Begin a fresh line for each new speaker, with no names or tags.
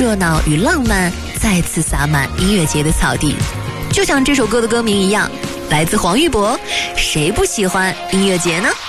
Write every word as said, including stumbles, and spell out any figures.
热闹与浪漫再次洒满音乐节的草地。就像这首歌的歌名一样，来自黄裕博，谁不喜欢音乐节呢？